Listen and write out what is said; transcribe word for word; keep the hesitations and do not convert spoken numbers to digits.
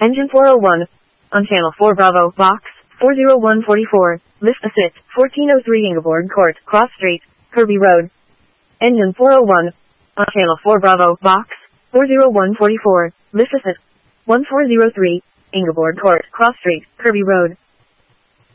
Engine four oh one. On Channel four Bravo, Box, four oh one forty-four, Lift Assist, fourteen oh three Ingeborg Court, Cross Street, Kirby Road. Engine four oh one. On Channel four Bravo, Box, four oh one forty-four, Lift Assist, one four oh three, Ingeborg Court, Cross Street, Kirby Road.